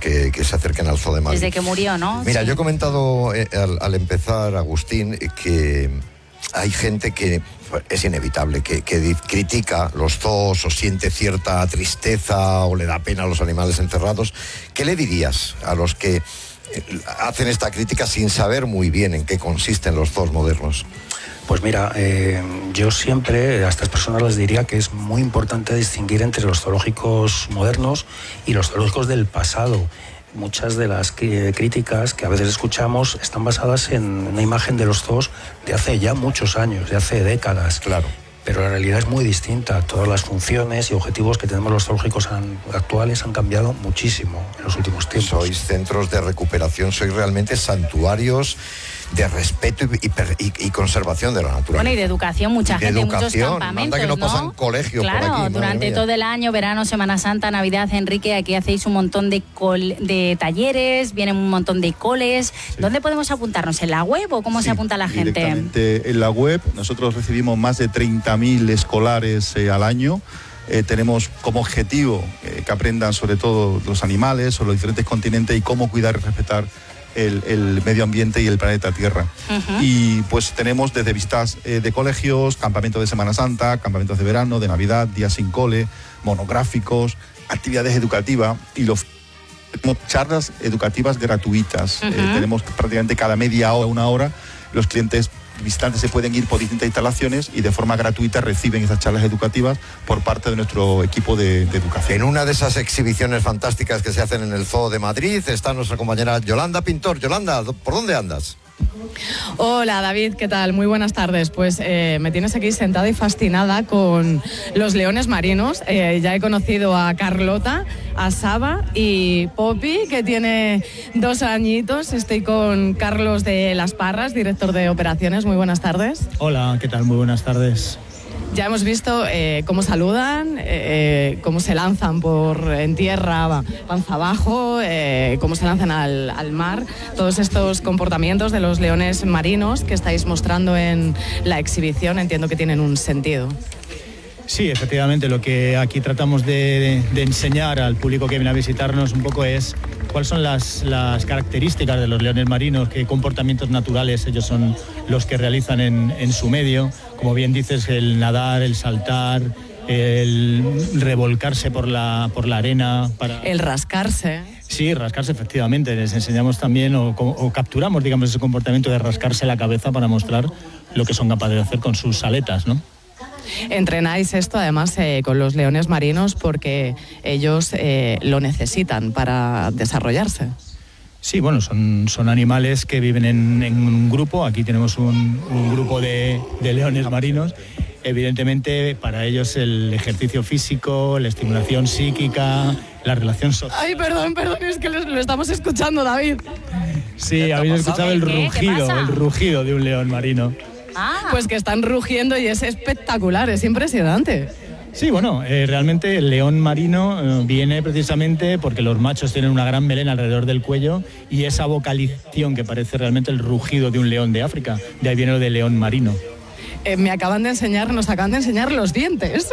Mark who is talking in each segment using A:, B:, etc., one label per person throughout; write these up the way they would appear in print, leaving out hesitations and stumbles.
A: que se acerquen al Zoo de Madrid.
B: Desde que murió, ¿no?
A: Mira,
B: sí.
A: yo he comentado al empezar, Agustín, que hay gente que es inevitable, que critica los zoos o siente cierta tristeza o le da pena a los animales encerrados. ¿Qué le dirías a los que hacen esta crítica sin saber muy bien en qué consisten los zoos modernos?
C: Pues mira, yo siempre a estas personas les diría que es muy importante distinguir entre los zoológicos modernos y los zoológicos del pasado. Muchas de las críticas que a veces escuchamos están basadas en una imagen de los zoos de hace ya muchos años, de hace décadas.
A: Claro.
C: Pero la realidad es muy distinta. Todas las funciones y objetivos que tenemos los zoológicos actuales han cambiado muchísimo en los últimos tiempos.
A: Sois centros de recuperación, sois realmente santuarios de respeto y conservación de la naturaleza.
B: Bueno, y de educación, mucha gente, muchos campamentos,
A: anda que no pasan colegios
B: claro,
A: por aquí.
B: Durante todo el año, verano, Semana Santa, Navidad, Enrique, aquí hacéis un montón de talleres, vienen un montón de coles. Sí. ¿Dónde podemos apuntarnos? ¿En la web o cómo se apunta la gente?
D: Directamente en la web. Nosotros recibimos más de 30.000 escolares al año. Tenemos como objetivo que aprendan sobre todo los animales, sobre los diferentes continentes y cómo cuidar y respetar el medio ambiente y el planeta Tierra. Uh-huh. Y pues tenemos desde visitas de colegios, campamentos de Semana Santa, campamentos de verano, de Navidad, días sin cole, monográficos, actividades educativas y charlas educativas gratuitas. Uh-huh. Tenemos prácticamente cada media hora, una hora, los clientes visitantes se pueden ir por distintas instalaciones y de forma gratuita reciben esas charlas educativas por parte de nuestro equipo de educación.
A: En una de esas exhibiciones fantásticas que se hacen en el Zoo de Madrid está nuestra compañera Yolanda Pintor. Yolanda, ¿por dónde andas?
E: Hola David, ¿qué tal? Muy buenas tardes. Pues me tienes aquí sentada y fascinada con los leones marinos. Ya he conocido a Carlota, a Saba y Poppy, que tiene 2 añitos. Estoy con Carlos de Las Parras, director de operaciones. Muy buenas tardes.
F: Hola, ¿qué tal? Muy buenas tardes.
E: Ya hemos visto cómo saludan, cómo se lanzan en tierra, panza abajo, cómo se lanzan al mar. Todos estos comportamientos de los leones marinos que estáis mostrando en la exhibición, entiendo que tienen un sentido.
F: Sí, efectivamente, lo que aquí tratamos de enseñar al público que viene a visitarnos un poco es cuáles son las características de los leones marinos, qué comportamientos naturales ellos son los que realizan en su medio. Como bien dices, el nadar, el saltar, el revolcarse por la arena.
E: El rascarse.
F: Sí, rascarse, efectivamente. Les enseñamos también o capturamos, digamos, ese comportamiento de rascarse la cabeza para mostrar lo que son capaces de hacer con sus aletas, ¿no?
E: Entrenáis esto además con los leones marinos porque ellos lo necesitan para desarrollarse.
F: Sí, bueno, son animales que viven en un grupo. Aquí tenemos un grupo de leones marinos. Evidentemente, para ellos el ejercicio físico, la estimulación psíquica, la relación social.
E: Ay, perdón, es que lo estamos escuchando, David.
F: Sí, habéis escuchado el rugido de un león marino.
E: Pues que están rugiendo y es espectacular, es impresionante.
F: Sí, bueno, realmente el león marino viene precisamente porque los machos tienen una gran melena alrededor del cuello y esa vocalización que parece realmente el rugido de un león de África. De ahí viene lo de león marino.
E: Nos acaban de enseñar los dientes.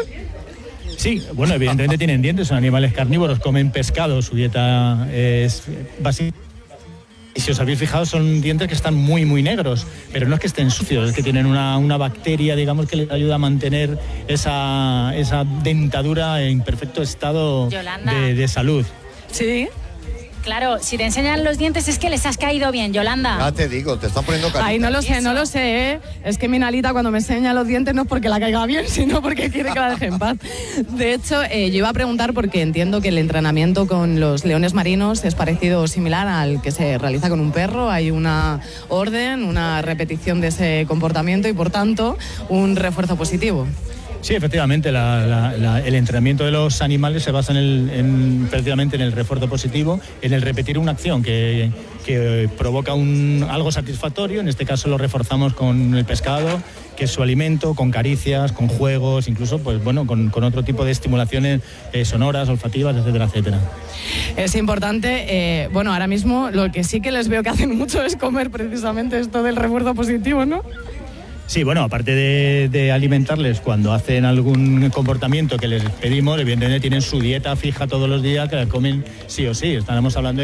F: Sí, bueno, evidentemente tienen dientes, son animales carnívoros, comen pescado, su dieta es básica. Y si os habéis fijado, son dientes que están muy, muy negros, pero no es que estén sucios, es que tienen una bacteria, digamos, que les ayuda a mantener esa dentadura en perfecto estado de salud.
E: Sí.
B: Claro, si te enseñan los dientes es que les has caído bien, Yolanda.
A: Ya te digo, te están poniendo carita.
E: Ay, no lo sé, ¿eh? Es que mi Nalita cuando me enseña los dientes no es porque la caiga bien, sino porque quiere que la deje en paz. De hecho, yo iba a preguntar porque entiendo que el entrenamiento con los leones marinos es parecido o similar al que se realiza con un perro. Hay una orden, una repetición de ese comportamiento y, por tanto, un refuerzo positivo.
F: Sí, efectivamente, el entrenamiento de los animales se basa prácticamente en el refuerzo positivo, en el repetir una acción que provoca algo satisfactorio. En este caso lo reforzamos con el pescado, que es su alimento, con caricias, con juegos, incluso pues bueno, con otro tipo de estimulaciones sonoras, olfativas, etcétera, etcétera.
E: Es importante, bueno, ahora mismo lo que sí que les veo que hacen mucho es comer precisamente esto del refuerzo positivo, ¿no?
F: Sí, bueno, aparte de alimentarles cuando hacen algún comportamiento que les pedimos, evidentemente tienen su dieta fija todos los días, que la comen sí o sí. Estaremos hablando de